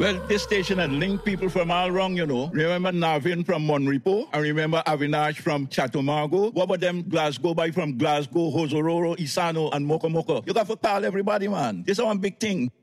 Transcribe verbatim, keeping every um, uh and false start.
Well, this station had linked people from all around, you know. Remember Navin from Monrepo? I remember Avinash from Chatumago. What about them Glasgow by from Glasgow, Hosororo, Isano, and Mokomoko? You got to call everybody, man. This is one big thing.